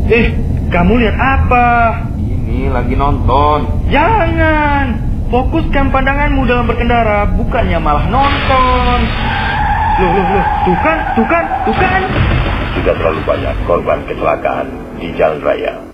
Kamu lihat apa? Ini lagi nonton. Jangan. Fokuskan pandanganmu dalam berkendara, bukannya malah nonton. Loh, tuh kan. Sudah terlalu banyak korban kecelakaan di jalan raya.